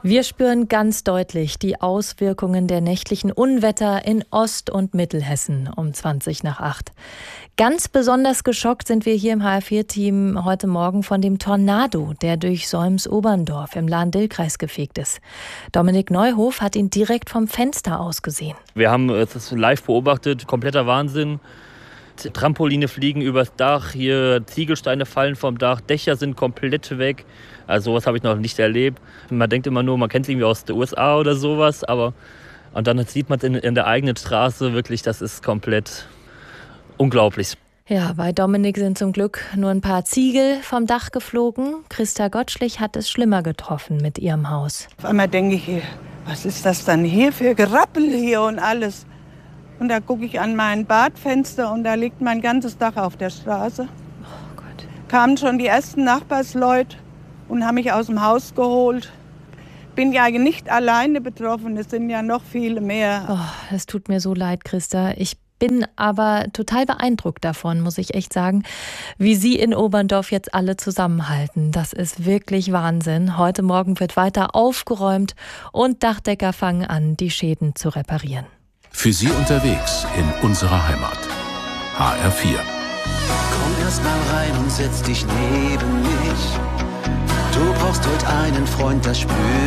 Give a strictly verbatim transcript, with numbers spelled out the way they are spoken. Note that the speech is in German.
Wir spüren ganz deutlich die Auswirkungen der nächtlichen Unwetter in Ost- und Mittelhessen um zwanzig nach acht. Ganz besonders geschockt sind wir hier im H R vier Team heute Morgen von dem Tornado, der durch Solms-Oberndorf im Lahn-Dill-Kreis gefegt ist. Dominik Neuhof hat ihn direkt vom Fenster aus gesehen. Wir haben es live beobachtet, kompletter Wahnsinn. Trampoline fliegen übers Dach, hier Ziegelsteine fallen vom Dach, Dächer sind komplett weg. Also sowas habe ich noch nicht erlebt. Man denkt immer nur, man kennt es irgendwie aus den U S A oder sowas, aber und dann sieht man es in, in der eigenen Straße wirklich, das ist komplett unglaublich. Ja, bei Dominik sind zum Glück nur ein paar Ziegel vom Dach geflogen. Christa Gottschlich hat es schlimmer getroffen mit ihrem Haus. Auf einmal denke ich, was ist das dann hier für Gerappel hier und alles? Und da gucke ich an mein Badfenster und da liegt mein ganzes Dach auf der Straße. Oh Gott. Kamen schon die ersten Nachbarsleute und haben mich aus dem Haus geholt. Bin ja nicht alleine betroffen, es sind ja noch viele mehr. Oh, es tut mir so leid, Christa. Ich bin aber total beeindruckt davon, muss ich echt sagen, wie Sie in Oberndorf jetzt alle zusammenhalten. Das ist wirklich Wahnsinn. Heute Morgen wird weiter aufgeräumt und Dachdecker fangen an, die Schäden zu reparieren. Für Sie unterwegs in unserer Heimat. H R vier. Komm erst mal rein und setz dich neben mich. Du brauchst heute einen Freund, das spürt.